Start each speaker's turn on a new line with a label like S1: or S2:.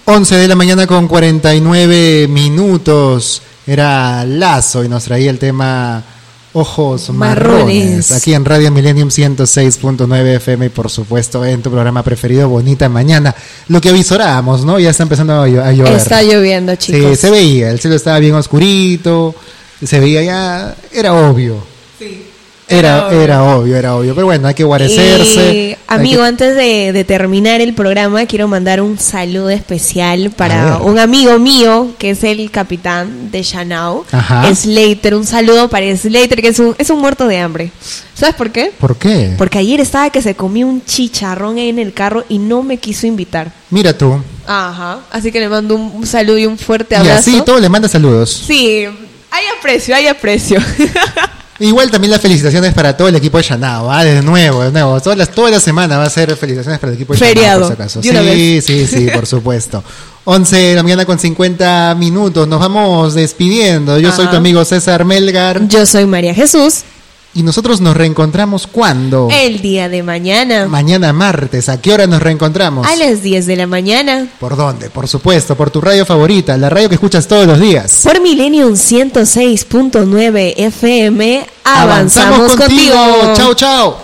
S1: 11 de la mañana con 49 minutos. Era Lazo y nos traía el tema Ojos Marrones. Aquí en Radio Millennium 106.9 FM y por supuesto en tu programa preferido, Bonita Mañana. Lo que avisorábamos, ¿no? Ya está empezando a llover.
S2: Está lloviendo, chicos.
S1: Sí, se veía, el cielo estaba bien oscurito, se veía ya, era obvio.
S2: Sí.
S1: Era obvio, pero bueno, hay que guarecerse.
S2: Amigo, antes de terminar el programa, quiero mandar un saludo especial para un amigo mío, que es el capitán de Shanao, Slater. Un saludo para Slater, que es un muerto de hambre. ¿Sabes por qué?
S1: ¿Por qué?
S2: Porque ayer estaba que se comió un chicharrón ahí en el carro y no me quiso invitar.
S1: Mira tú.
S2: Ajá, así que le mando un saludo y un fuerte abrazo.
S1: Y así todo le manda saludos.
S2: Sí, hay aprecio.
S1: Igual también las felicitaciones para todo el equipo de Shanao, de nuevo, toda la semana va a ser felicitaciones para el equipo de
S2: Feriado,
S1: Shanao, por si acaso. Sí, por supuesto. 11 de la mañana con 50 minutos, nos vamos despidiendo. Yo soy tu amigo César Melgar.
S2: Yo soy María Jesús.
S1: Y nosotros nos reencontramos ¿cuándo?
S2: El día de mañana.
S1: Mañana martes. ¿A qué hora nos reencontramos?
S2: A las 10 de la mañana.
S1: ¿Por dónde? Por supuesto, por tu radio favorita, la radio que escuchas todos los días.
S2: Por Millennium 106.9 FM. Avanzamos contigo.
S1: Chao, chao.